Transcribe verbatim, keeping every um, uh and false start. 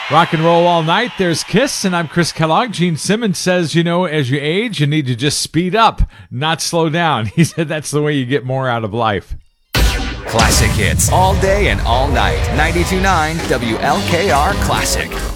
Rock and roll all night. There's Kiss, and I'm Chris Kellogg. Gene Simmons says, you know, as you age, you need to just speed up, not slow down. He said that's the way you get more out of life. Classic hits all day and all night. ninety-two point nine W L K R Classic.